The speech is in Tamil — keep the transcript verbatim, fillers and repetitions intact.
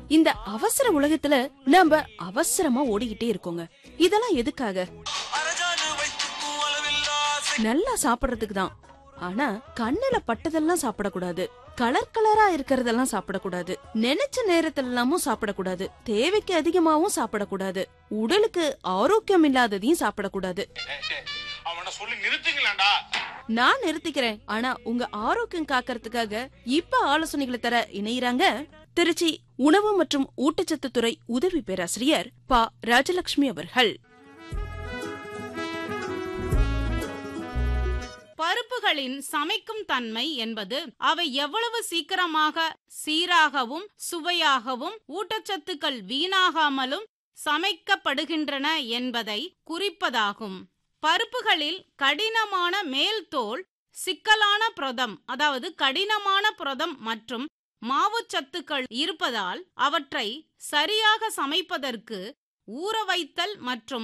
இந்த அவசர உலகத்துல நாம அவசரமா ஓடிக்கிட்டே இருக்கோங்க. இதெல்லாம் எதுக்காக? நல்லா சாப்பிடுறதுக்கு தான். ஆனா கண்ணுல பட்டதெல்லாம் சாப்பிடக்கூடாது, கலர் கலரா இருக்கிறதெல்லாம் சாப்பிடக்கூடாது, நினைச்ச நேரத்துல எல்லாமும் சாப்பிடக்கூடாது, தேவைக்கு அதிகமாவும் சாப்பிடக்கூடாது, உடலுக்கு ஆரோக்கியம் இல்லாததையும் சாப்பிடக்கூடாது. நான் நிறுத்திக்கிறேன். ஆனா உங்க ஆரோக்கியம் காக்கறதுக்காக இப்ப ஆலோசனைகளை தர இணையறாங்க திருச்சி உணவு மற்றும் ஊட்டச்சத்து துறை உதவி பேராசிரியர் பா ராஜலட்சுமி அவர்கள். பருப்புகளின் சமைக்கும் தன்மை என்பது அவை எவ்வளவு சீக்கிரமாக சீராகவும் சுவையாகவும் ஊட்டச்சத்துக்கள் வீணாகாமலும் சமைக்கப்படுகின்றன என்பதை குறிப்பதாகும். பருப்புகளில் கடினமான மேல் தோல், சிக்கலான புரதம் அதாவது கடினமான புரதம் மற்றும் மாவுச்சத்துக்கள் இருப்பதால் அவற்றை சரியாக சமைப்பதற்கு ஊற வைத்தல் மற்றும்